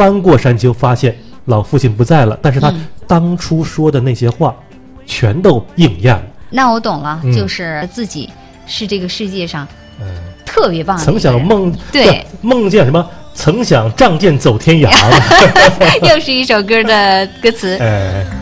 翻过山丘，发现老父亲不在了，但是他当初说的那些话全都应验了。 那我懂了，就是自己是这个世界上特别棒的一个人。 梦见什么？曾想仗剑走天涯。 又是一首歌的歌词。